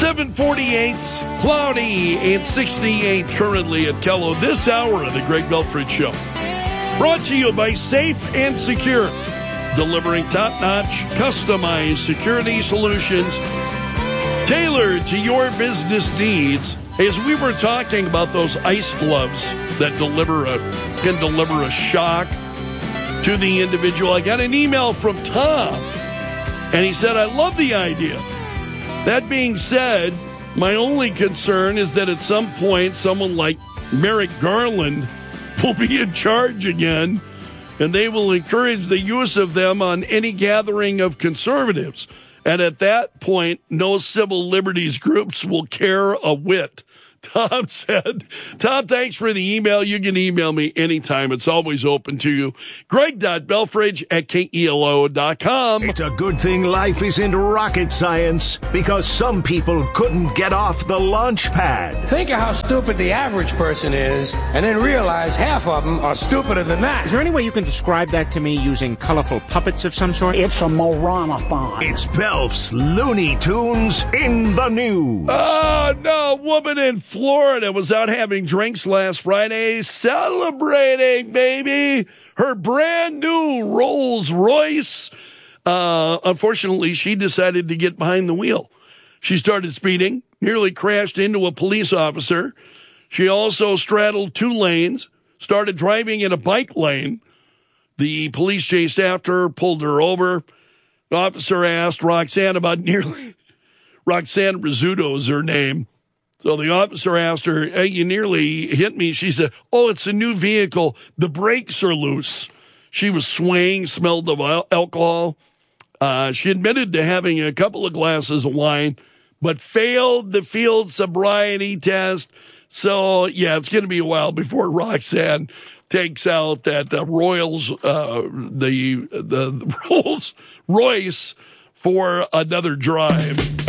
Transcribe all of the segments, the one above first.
748, cloudy, and 68 currently at Kello. This hour of the Greg Belford Show. Brought to you by Safe and Secure, delivering top-notch, customized security solutions tailored to your business needs. As we were talking about those ice gloves that can deliver a shock to the individual, I got an email from Tom, and he said, I love the idea. That being said, my only concern is that at some point, someone like Merrick Garland will be in charge again, and they will encourage the use of them on any gathering of conservatives. And at that point, no civil liberties groups will care a whit. Tom said, Tom, thanks for the email. You can email me anytime. It's always open to you. Greg.Belfridge@KELO.com. It's a good thing life isn't rocket science, because some people couldn't get off the launch pad. Think of how stupid the average person is, and then realize half of them are stupider than that. Is there any way you can describe that to me using colorful puppets of some sort? It's a Morana-thon. It's Belf's Looney Tunes in the news. Oh, no. Woman in Florida was out having drinks last Friday, celebrating, baby, her brand new Rolls Royce. Unfortunately, she decided to get behind the wheel. She started speeding, nearly crashed into a police officer. She also straddled two lanes, started driving in a bike lane. The police chased after her, pulled her over. The officer asked Roxanne Roxanne Rizzuto is her name. So the officer asked her, hey, you nearly hit me. She said, oh, it's a new vehicle. The brakes are loose. She was swaying, smelled of alcohol. She admitted to having a couple of glasses of wine, but failed the field sobriety test. So, yeah, it's going to be a while before Roxanne takes out that Rolls Royce for another drive.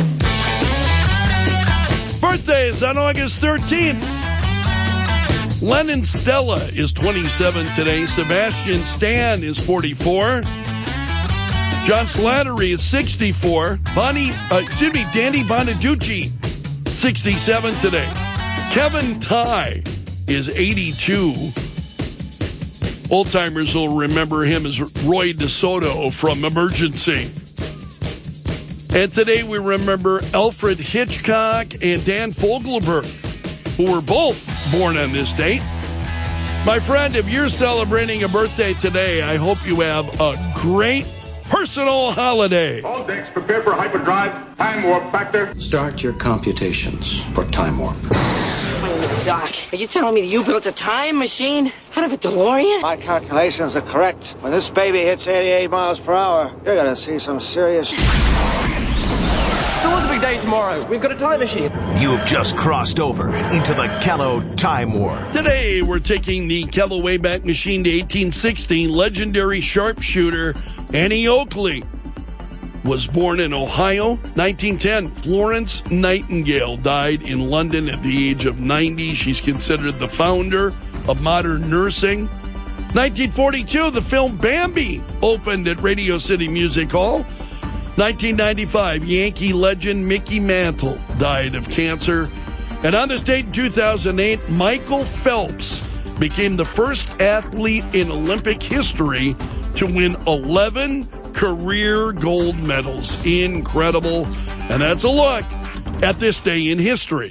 Birthdays on August 13th. Lennon Stella is 27 today. Sebastian Stan is 44. John Slattery is 64. Danny Bonaducci, 67 today. Kevin Ty is 82. Old-timers will remember him as Roy DeSoto from Emergency. And today we remember Alfred Hitchcock and Dan Fogelberg, who were both born on this date. My friend, if you're celebrating a birthday today, I hope you have a great personal holiday. All decks prepare for hyperdrive. Time warp factor. Start your computations for time warp. Wait a minute, Doc. Are you telling me that you built a time machine out of a DeLorean? My calculations are correct. When this baby hits 88 miles per hour, you're going to see some serious... So what's the big day tomorrow? We've got a time machine. You've just crossed over into the Kello Time Warp. Today, we're taking the Kello Wayback Machine to 1816. Legendary sharpshooter Annie Oakley was born in Ohio. 1910, Florence Nightingale died in London at the age of 90. She's considered the founder of modern nursing. 1942, the film Bambi opened at Radio City Music Hall. 1995, Yankee legend Mickey Mantle died of cancer. And on this date in 2008, Michael Phelps became the first athlete in Olympic history to win 11 career gold medals. Incredible. And that's a look at this day in history.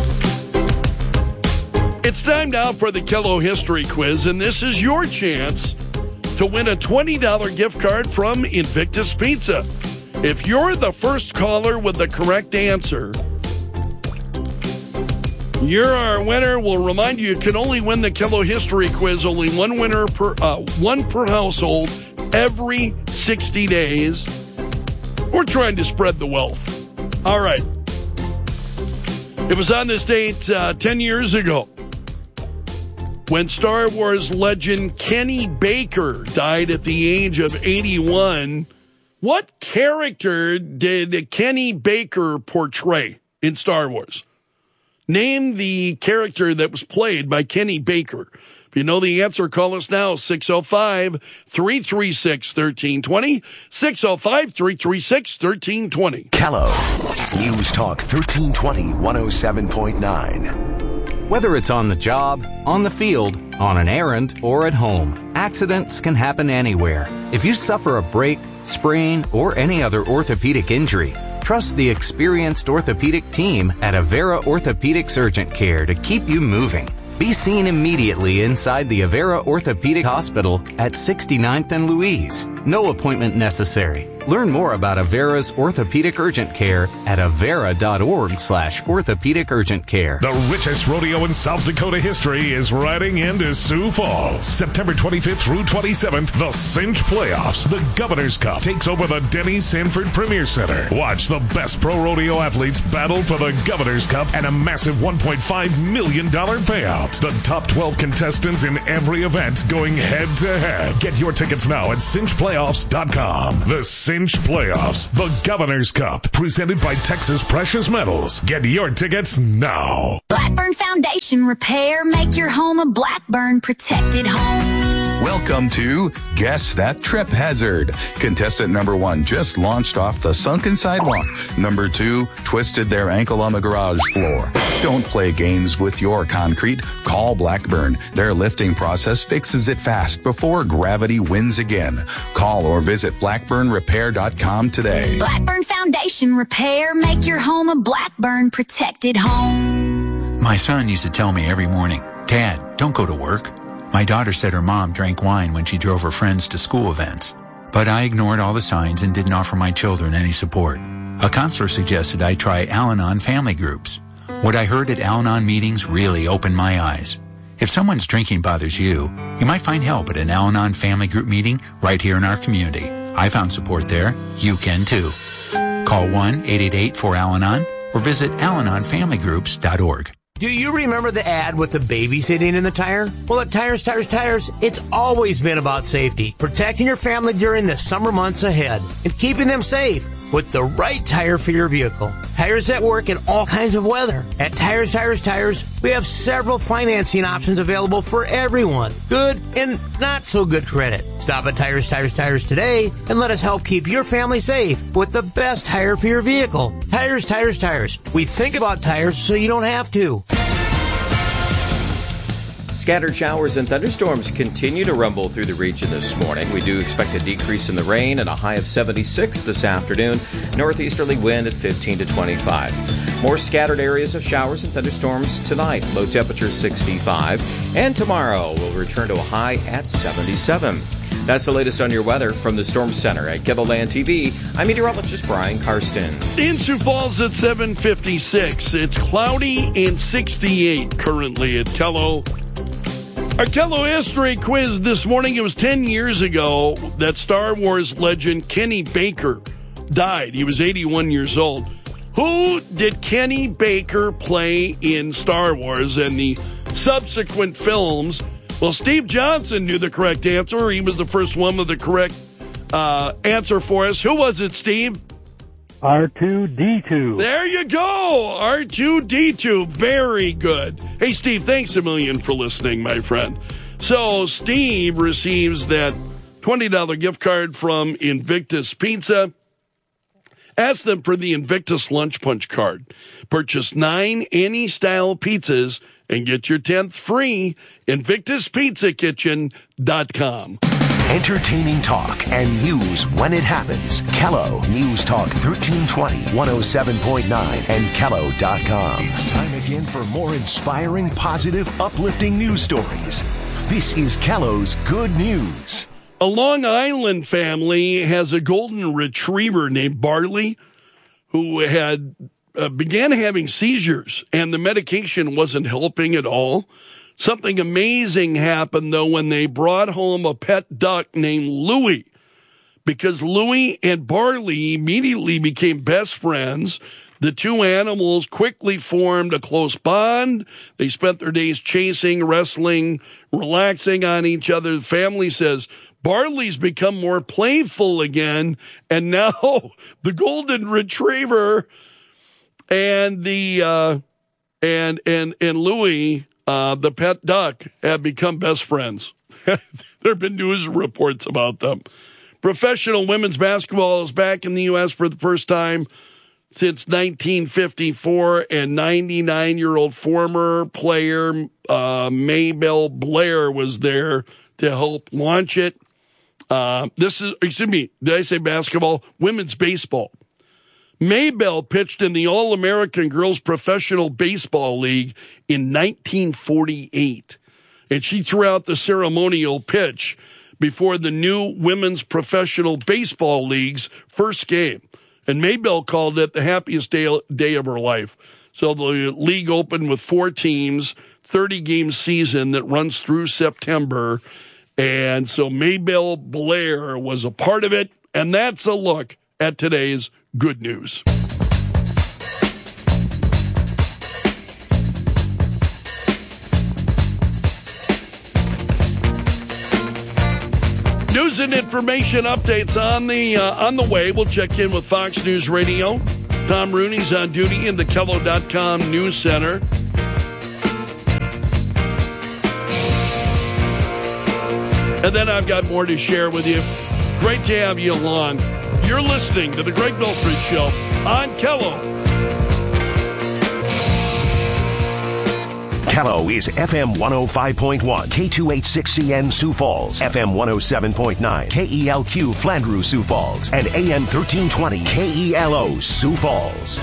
It's time now for the Kello History Quiz, and this is your chance to win a $20 gift card from Invictus Pizza. If you're the first caller with the correct answer, you're our winner. We'll remind you, you can only win the Kello History Quiz, only one winner one per household every 60 days. We're trying to spread the wealth. All right. It was on this date 10 years ago when Star Wars legend Kenny Baker died at the age of 81. What character did Kenny Baker portray in Star Wars? Name the character that was played by Kenny Baker. If you know the answer, call us now, 605-336-1320, 605-336-1320. Kello, News Talk 1320, 107.9. Whether it's on the job, on the field, on an errand, or at home, accidents can happen anywhere. If you suffer a break, sprain, or any other orthopedic injury, trust the experienced orthopedic team at Avera Orthopedics Urgent Care to keep you moving. Be seen immediately inside the Avera Orthopedic Hospital at 69th and Louise. No appointment necessary. Learn more about Avera's Orthopedic Urgent Care at avera.org/orthopedic urgent care. The richest rodeo in South Dakota history is riding into Sioux Falls. September 25th through 27th, the Cinch Playoffs. The Governor's Cup takes over the Denny Sanford Premier Center. Watch the best pro rodeo athletes battle for the Governor's Cup and a massive $1.5 million payout. The top 12 contestants in every event going head-to-head. Get your tickets now at cinchplayoffs.com. The Cinch Playoffs, the Governor's Cup, presented by Texas Precious Metals. Get your tickets now. Blackburn Foundation Repair. Make your home a Blackburn protected home. Welcome to Guess That Trip Hazard. Contestant number 1 just launched off the sunken sidewalk. Number 2 twisted their ankle on the garage floor. Don't play games with your concrete. Call Blackburn. Their lifting process fixes it fast before gravity wins again. Call or visit blackburnrepair.com today. Blackburn Foundation Repair. Make your home a Blackburn protected home. My son used to tell me every morning, "Dad, don't go to work." My daughter said her mom drank wine when she drove her friends to school events. But I ignored all the signs and didn't offer my children any support. A counselor suggested I try Al-Anon family groups. What I heard at Al-Anon meetings really opened my eyes. If someone's drinking bothers you, you might find help at an Al-Anon family group meeting right here in our community. I found support there. You can too. Call 1-888-4AL-ANON or visit AlanonFamilyGroups.org. Do you remember the ad with the baby sitting in the tire? Well, at Tires, it's always been about safety, protecting your family during the summer months ahead, and keeping them safe with the right tire for your vehicle. Tires that work in all kinds of weather. At Tires, we have several financing options available for everyone. Good and not so good credit. Stop at Tires today and let us help keep your family safe with the best tire for your vehicle. Tires. We think about tires so you don't have to. Scattered showers and thunderstorms continue to rumble through the region this morning. We do expect a decrease in the rain and a high of 76 this afternoon. Northeasterly wind at 15 to 25. More scattered areas of showers and thunderstorms tonight. Low temperature 65. And tomorrow we'll return to a high at 77. That's the latest on your weather from the Storm Center at KELOLAND TV. I'm meteorologist Brian Karsten. In Sioux Falls at 7:56. It's cloudy and 68 currently at Kello. Our Kello History quiz this morning. It was 10 years ago that Star Wars legend Kenny Baker died. He was 81 years old. Who did Kenny Baker play in Star Wars and the subsequent films? Well, Steve Johnson knew the correct answer. He was the first one with the correct answer for us. Who was it, Steve? R2-D2. There you go. R2-D2. Very good. Hey, Steve, thanks a million for listening, my friend. So Steve receives that $20 gift card from Invictus Pizza. Ask them for the Invictus Lunch Punch card. Purchase 9 any-style pizzas and get your 10th free. InvictusPizzaKitchen.com. Entertaining talk and news when it happens. Kello News Talk 1320, 107.9 and Kello.com. It's time again for more inspiring, positive, uplifting news stories. This is Kello's Good News. A Long Island family has a golden retriever named Barley who had began having seizures, and the medication wasn't helping at all. Something amazing happened, though, when they brought home a pet duck named Louie, because Louie and Barley immediately became best friends. The two animals quickly formed a close bond. They spent their days chasing, wrestling, relaxing on each other. The family says Barley's become more playful again, and now the golden retriever and the and Louie the pet duck have become best friends. There have been news reports about them. Professional women's basketball is back in the U.S. for the first time since 1954, and 99-year-old former player Maybelle Blair was there to help launch it. Did I say basketball? Women's baseball. Maybelle pitched in the All-American Girls Professional Baseball League in 1948, and she threw out the ceremonial pitch before the new Women's Professional Baseball League's first game. And Maybelle called it the happiest day of her life. So the league opened with 4 teams, 30-game season that runs through September. And so Maybelle Blair was a part of it. And that's a look at today's good news. News and information updates on the way. We'll check in with Fox News Radio. Tom Rooney's on duty in the Kello.com News Center. And then I've got more to share with you. Great to have you along. You're listening to the Greg Belford Show on Kello. Kello is FM 105.1, K286CN Sioux Falls, FM 107.9, KELQ Flandreau Sioux Falls, and AM 1320 KELO Sioux Falls.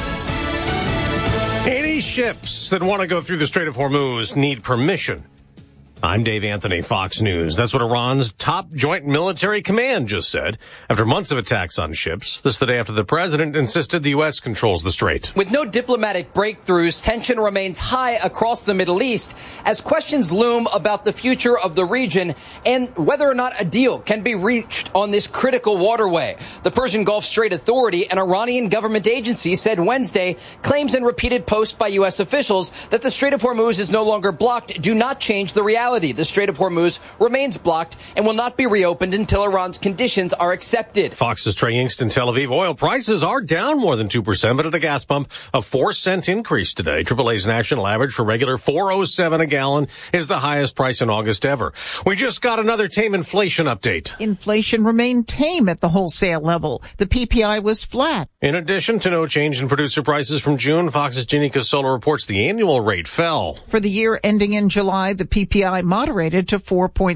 Any ships that want to go through the Strait of Hormuz need permission. I'm Dave Anthony, Fox News. That's what Iran's top joint military command just said after months of attacks on ships. This the day after the president insisted the U.S. controls the strait. With no diplomatic breakthroughs, tension remains high across the Middle East as questions loom about the future of the region and whether or not a deal can be reached on this critical waterway. The Persian Gulf Strait Authority, an Iranian government agency, said Wednesday claims and repeated posts by U.S. officials that the Strait of Hormuz is no longer blocked do not change the reality. The Strait of Hormuz remains blocked and will not be reopened until Iran's conditions are accepted. Fox's Trey Yingst in Tel Aviv. Oil prices are down more than 2%, but at the gas pump, a 4-cent increase today. AAA's national average for regular $4.07 a gallon is the highest price in August ever. We just got another tame inflation update. Inflation remained tame at the wholesale level. The PPI was flat. In addition to no change in producer prices from June, Fox's Jeannie Cassola reports the annual rate fell. For the year ending in July, the PPI moderated to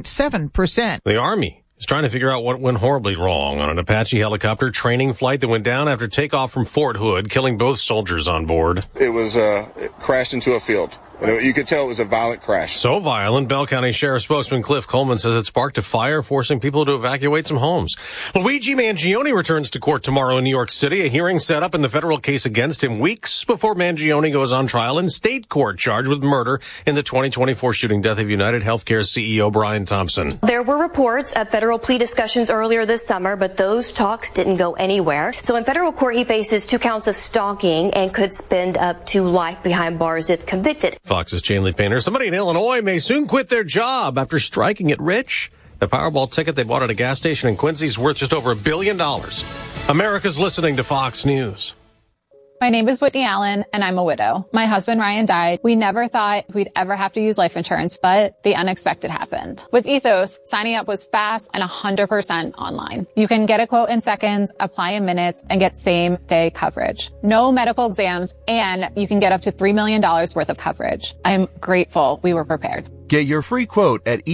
4.7%. The Army is trying to figure out what went horribly wrong on an Apache helicopter training flight that went down after takeoff from Fort Hood, killing both soldiers on board. It crashed into a field. You could tell it was a violent crash. So violent, Bell County Sheriff spokesman Cliff Coleman says it sparked a fire, forcing people to evacuate some homes. Luigi Mangione returns to court tomorrow in New York City. A hearing set up in the federal case against him weeks before Mangione goes on trial in state court, charged with murder in the 2024 shooting death of United Healthcare CEO Brian Thompson. There were reports of federal plea discussions earlier this summer, but those talks didn't go anywhere. So in federal court, he faces 2 counts of stalking and could spend up to life behind bars if convicted. Fox's Janely Painter. Somebody in Illinois may soon quit their job after striking it rich. The Powerball ticket they bought at a gas station in Quincy is worth just over $1 billion. America's listening to Fox News. My name is Whitney Allen, and I'm a widow. My husband, Ryan, died. We never thought we'd ever have to use life insurance, but the unexpected happened. With Ethos, signing up was fast and 100% online. You can get a quote in seconds, apply in minutes, and get same-day coverage. No medical exams, and you can get up to $3 million worth of coverage. I'm grateful we were prepared. Get your free quote at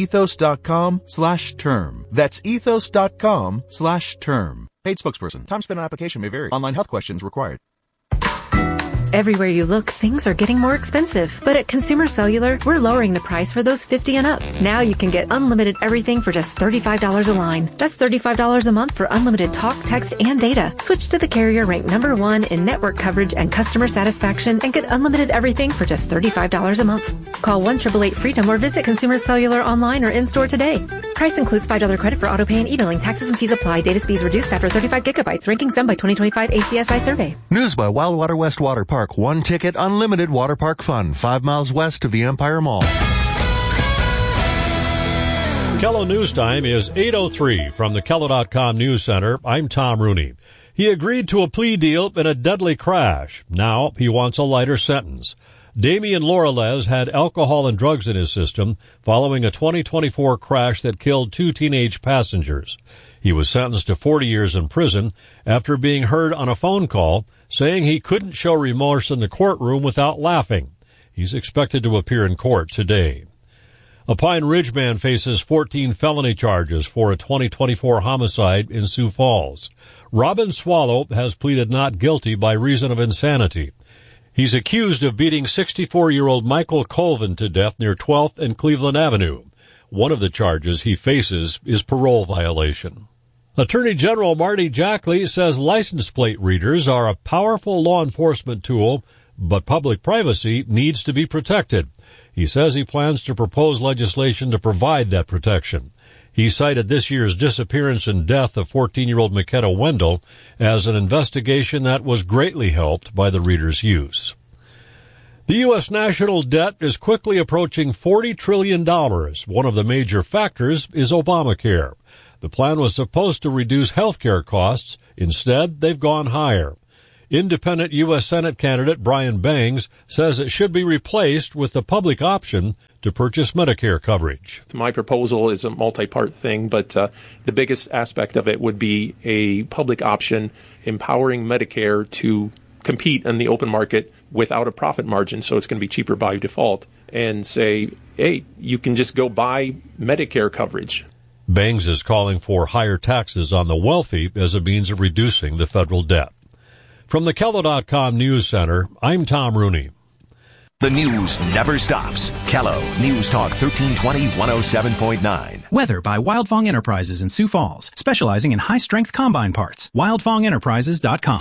ethos.com/term. That's ethos.com/term. Paid spokesperson. Time spent on application may vary. Online health questions required. Everywhere you look, things are getting more expensive. But at Consumer Cellular, we're lowering the price for those 50 and up. Now you can get unlimited everything for just $35 a line. That's $35 a month for unlimited talk, text, and data. Switch to the carrier ranked #1 in network coverage and customer satisfaction and get unlimited everything for just $35 a month. Call 1-888-FREEDOM or visit Consumer Cellular online or in-store today. Price includes $5 credit for auto pay and e-billing. Taxes and fees apply. Data speeds reduced after 35 gigabytes. Rankings done by 2025 ACSI survey. News by Wildwater West Water Park. One ticket, unlimited water park fun. 5 miles west of the Empire Mall. Kello News Time is 8:03 from the Kello.com News Center. I'm Tom Rooney. He agreed to a plea deal in a deadly crash. Now he wants a lighter sentence. Damian Lorelez had alcohol and drugs in his system following a 2024 crash that killed 2 teenage passengers. He was sentenced to 40 years in prison after being heard on a phone call saying he couldn't show remorse in the courtroom without laughing. He's expected to appear in court today. A Pine Ridge man faces 14 felony charges for a 2024 homicide in Sioux Falls. Robin Swallow has pleaded not guilty by reason of insanity. He's accused of beating 64-year-old Michael Colvin to death near 12th and Cleveland Avenue. One of the charges he faces is parole violation. Attorney General Marty Jackley says license plate readers are a powerful law enforcement tool, but public privacy needs to be protected. He says he plans to propose legislation to provide that protection. He cited this year's disappearance and death of 14-year-old Maketta Wendell as an investigation that was greatly helped by the reader's use. The U.S. national debt is quickly approaching $40 trillion. One of the major factors is Obamacare. The plan was supposed to reduce health care costs. Instead, they've gone higher. Independent U.S. Senate candidate Brian Bangs says it should be replaced with the public option to purchase Medicare coverage. My proposal is a multi-part thing, but the biggest aspect of it would be a public option empowering Medicare to compete in the open market without a profit margin, so it's going to be cheaper by default, and say, hey, you can just go buy Medicare coverage. Bangs is calling for higher taxes on the wealthy as a means of reducing the federal debt. From the Kello.com News Center, I'm Tom Rooney. The news never stops. Kello News Talk 1320 107.9. Weather by Wildfong Enterprises in Sioux Falls, specializing in high-strength combine parts. WildfongEnterprises.com.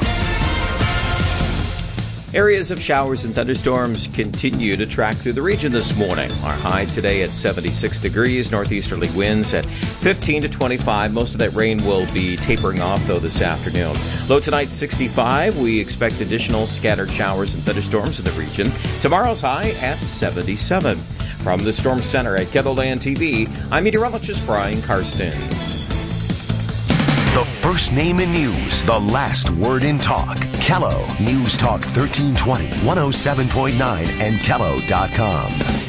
Areas of showers and thunderstorms continue to track through the region this morning. Our high today at 76 degrees, northeasterly winds at 15 to 25. Most of that rain will be tapering off, though, this afternoon. Low tonight, 65. We expect additional scattered showers and thunderstorms in the region. Tomorrow's high at 77. From the Storm Center at Kettleland TV, I'm meteorologist Brian Karstens. The first name in news, the last word in talk. Kello News Talk 1320, 107.9, and Kello.com.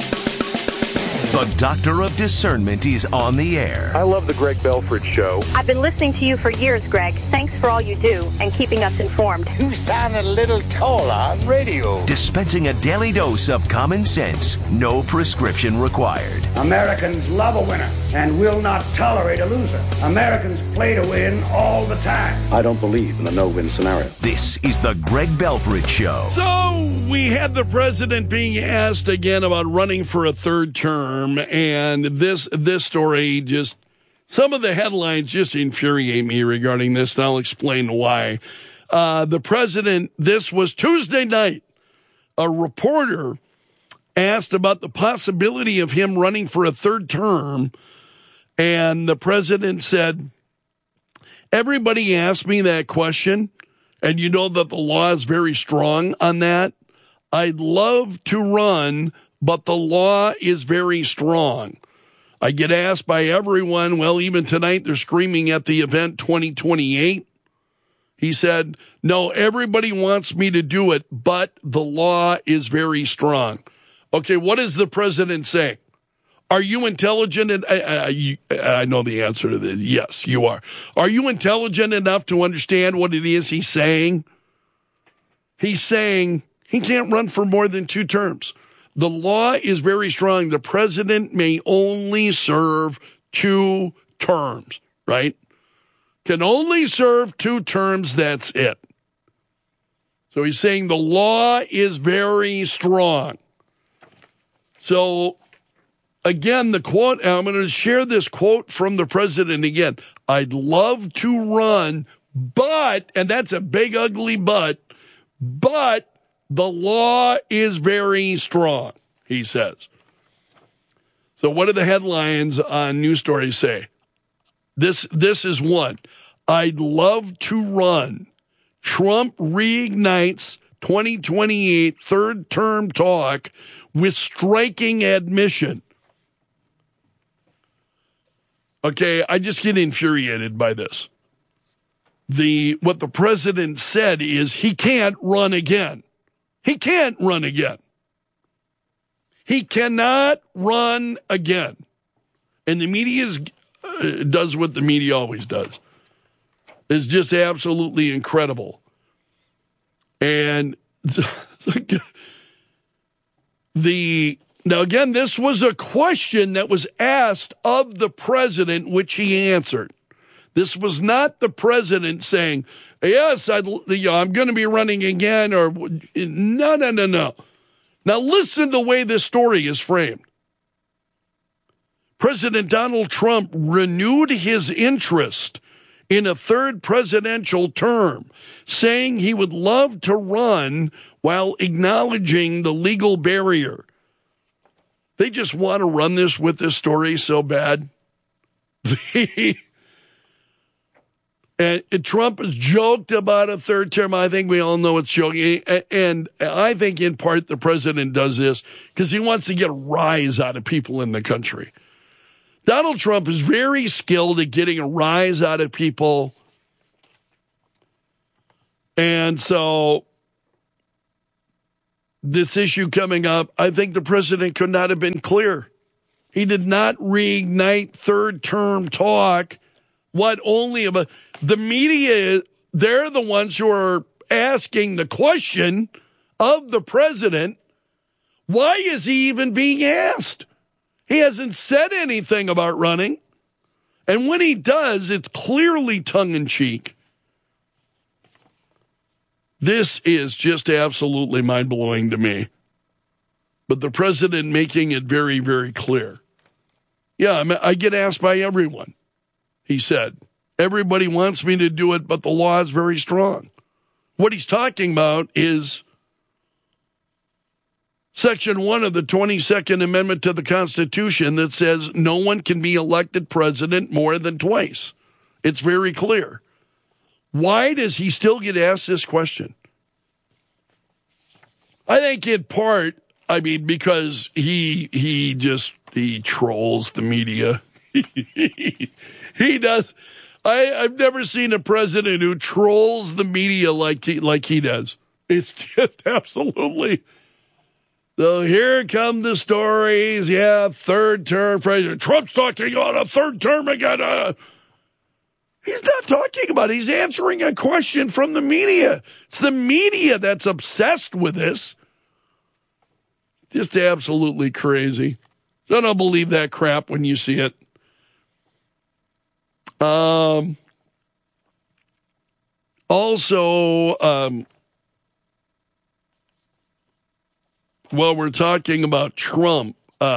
The Doctor of Discernment is on the air. I love the Greg Belford Show. I've been listening to you for years, Greg. Thanks for all you do and keeping us informed. You sound a little cold on radio. Dispensing a daily dose of common sense, no prescription required. Americans love a winner and will not tolerate a loser. Americans play to win all the time. I don't believe in the no-win scenario. This is the Greg Belford Show. So we had the president being asked again about running for a third term, and this story just, some of the headlines just infuriate me regarding this, and I'll explain why. The president, this was Tuesday night, a reporter asked about the possibility of him running for a third term, and the president said, everybody asked me that question, and you know that the law is very strong on that. I'd love to run, but the law is very strong. I get asked by everyone, well, even tonight they're screaming at the event 2028. He said, no, everybody wants me to do it, but the law is very strong. Okay, what does the president say? Are you intelligent? And I know the answer to this. Yes, you are. Are you intelligent enough to understand what it is he's saying? He's saying he can't run for more than 2 terms. The law is very strong. The president may only serve 2 terms, right? Can only serve 2 terms, that's it. So he's saying the law is very strong. So, again, the quote, I'm going to share this quote from the president again. I'd love to run, but, and that's a big, ugly but the law is very strong, he says. So what do the headlines on news stories say? This is one. I'd love to run. Trump reignites 2028 third term talk with striking admission. Okay, I just get infuriated by this. What the president said is he can't run again. He can't run again. He cannot run again. And the media does what the media always does. It's just absolutely incredible. And now again, this was a question that was asked of the president, which he answered. This was not the president saying, yes, I'm going to be running again, or no. Now listen to the way this story is framed. President Donald Trump renewed his interest in a third presidential term, saying he would love to run while acknowledging the legal barrier. They just want to run this with this story so bad. And Trump has joked about a third term. I think we all know it's joking. And I think in part the president does this because he wants to get a rise out of people in the country. Donald Trump is very skilled at getting a rise out of people. And so this issue coming up, I think the president could not have been clear. He did not reignite third term talk. What only about the media? They're the ones who are asking the question of the president. Why is he even being asked? He hasn't said anything about running. And when he does, it's clearly tongue-in-cheek. This is just absolutely mind-blowing to me. But the president making it very, very clear. Yeah, I get asked by everyone, he said. Everybody wants me to do it, but the law is very strong. What he's talking about is Section 1 of the 22nd Amendment to the Constitution that says no one can be elected president more than twice. It's very clear. Why does he still get asked this question? I think in part, because he trolls the media. He does. I've never seen a president who trolls the media like he does. It's just absolutely. So here come the stories. Yeah, third term president. Trump's talking about a third term again. He's not talking about it. He's answering a question from the media. It's the media that's obsessed with this. Just absolutely crazy. So don't believe that crap when you see it. Also, while we're talking about Trump,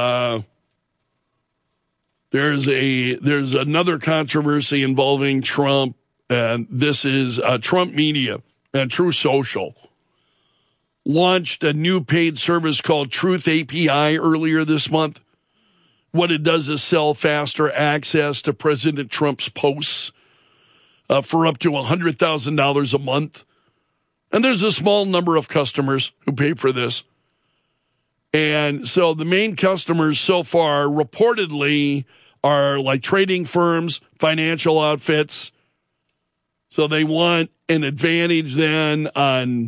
there's another controversy involving Trump, and this is Trump Media and Truth Social launched a new paid service called Truth API earlier this month. What it does is sell faster access to President Trump's posts for up to $100,000 a month. And there's a small number of customers who pay for this. And so the main customers so far reportedly are like trading firms, financial outfits. So they want an advantage then on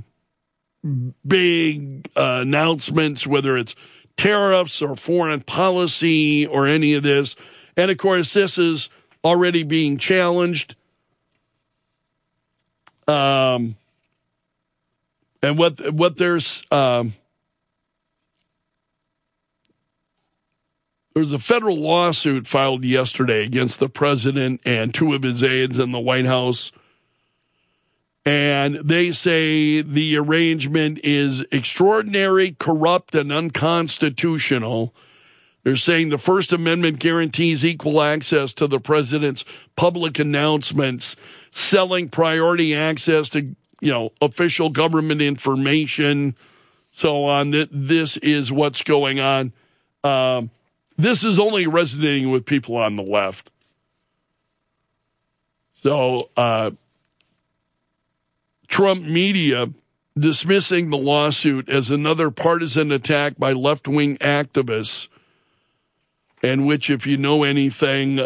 big announcements, whether it's tariffs or foreign policy or any of this. And of course, this is already being challenged. And what there's a federal lawsuit filed yesterday against the president and two of his aides in the White House. And they say the arrangement is extraordinary, corrupt, and unconstitutional. They're saying the First Amendment guarantees equal access to the president's public announcements, selling priority access to, official government information, so on. This is what's going on. This is only resonating with people on the left. So, Trump Media dismissing the lawsuit as another partisan attack by left-wing activists, and which, if you know anything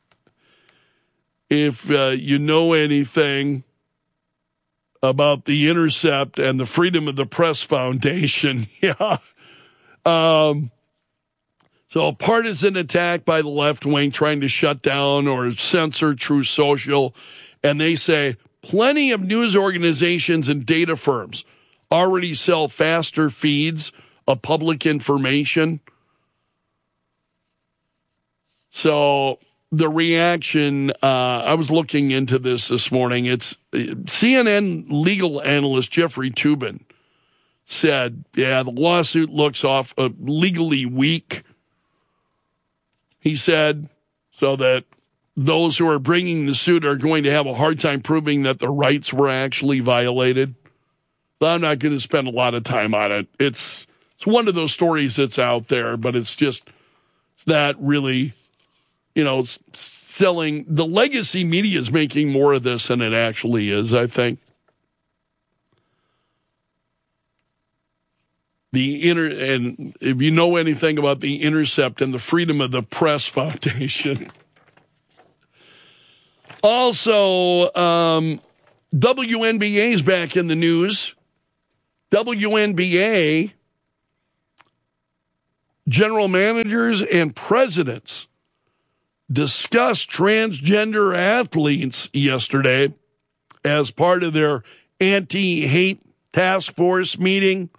about The Intercept and the Freedom of the Press Foundation, So a partisan attack by the left wing trying to shut down or censor Truth Social. And they say plenty of news organizations and data firms already sell faster feeds of public information. So the reaction, I was looking into this morning. It's CNN legal analyst Jeffrey Toobin said, the lawsuit looks off legally weak. He said, so that those who are bringing the suit are going to have a hard time proving that the rights were actually violated. I'm not going to spend a lot of time on it. It's one of those stories that's out there, but it's not really, selling. The legacy media is making more of this than it actually is, I think. And if you know anything about The Intercept and the Freedom of the Press Foundation. Also, WNBA is back in the news. WNBA general managers and presidents discussed transgender athletes yesterday as part of their anti-hate task force meeting.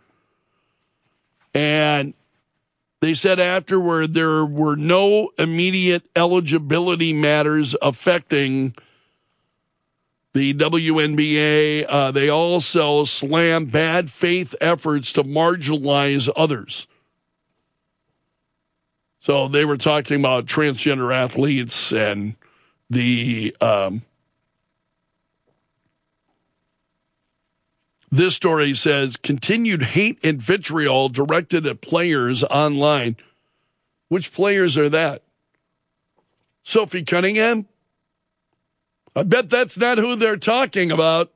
And they said afterward there were no immediate eligibility matters affecting the WNBA. They also slammed bad faith efforts to marginalize others. So they were talking about transgender athletes and the this story says continued hate and vitriol directed at players online. Which players are that? Sophie Cunningham? I bet that's not who they're talking about.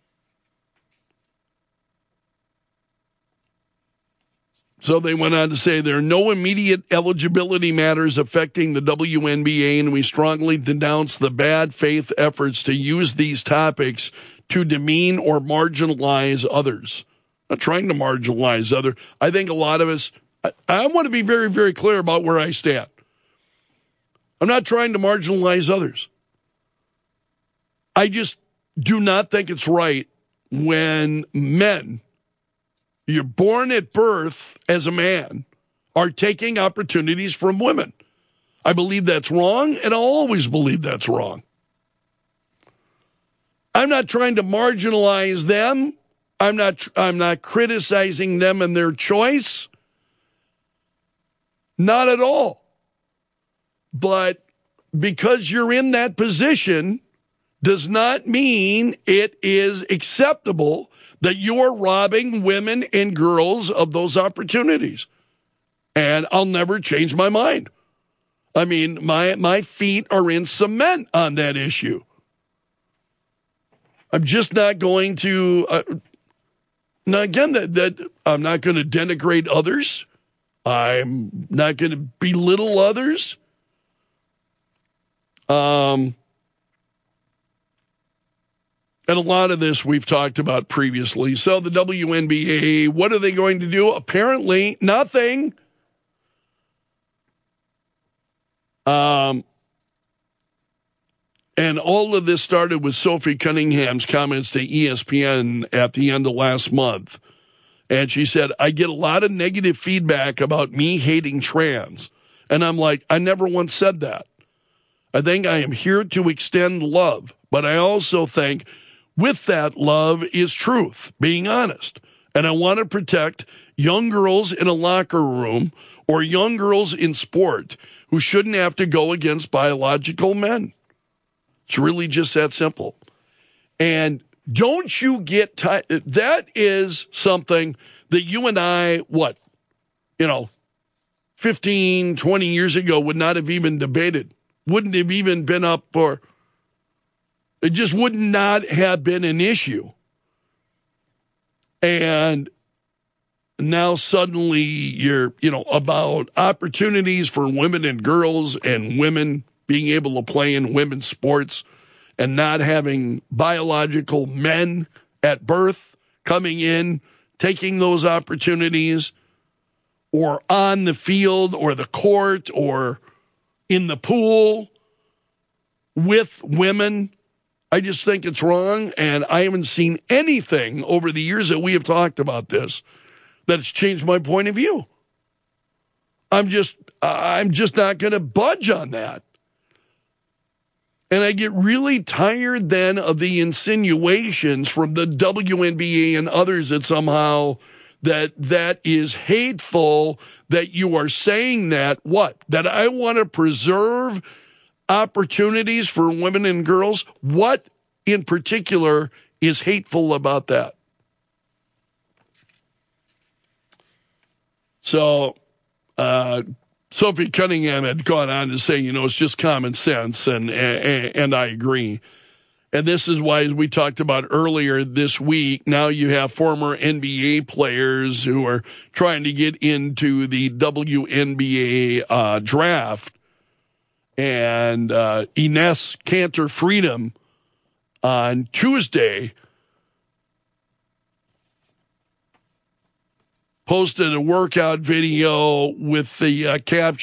So they went on to say there are no immediate eligibility matters affecting the WNBA, and we strongly denounce the bad faith efforts to use these topics to demean or marginalize others. I'm not trying to marginalize others. I think a lot of us, I want to be very, very clear about where I stand. I'm not trying to marginalize others. I just do not think it's right when men, you're born at birth as a man, are taking opportunities from women. I believe that's wrong, and I'll always believe that's wrong. I'm not trying to marginalize them. I'm not criticizing them and their choice. Not at all. But because you're in that position does not mean it is acceptable that you're robbing women and girls of those opportunities. And I'll never change my mind. I mean, my feet are in cement on that issue. I'm just not going to, now again, that I'm not going to denigrate others. I'm not going to belittle others. And a lot of this we've talked about previously. So the WNBA, what are they going to do? Apparently nothing. And all of this started with Sophie Cunningham's comments to ESPN at the end of last month. And she said, I get a lot of negative feedback about me hating trans. And I'm like, I never once said that. I think I am here to extend love. But I also think with that love is truth, being honest. And I want to protect young girls in a locker room or young girls in sport who shouldn't have to go against biological men. It's really just that simple. And don't you get that is something that you and I, 15, 20 years ago would not have even debated. Wouldn't have even been up for, it just would not have been an issue. And now suddenly you're, about opportunities for women and girls and women being able to play in women's sports and not having biological men at birth coming in, taking those opportunities. or on the field or the court or in the pool with women. I just think it's wrong, and I haven't seen anything over the years that we have talked about this that's changed my point of view. I'm just not going to budge on that. And I get really tired then of the insinuations from the WNBA and others that somehow that is hateful, that you are saying that, what? That I want to preserve opportunities for women and girls? What in particular is hateful about that? So, Sophie Cunningham had gone on to say, it's just common sense, and I agree. And this is why, as we talked about earlier this week, now you have former NBA players who are trying to get into the WNBA draft. And Ines Kanter-Freedom on Tuesday posted a workout video with the caption,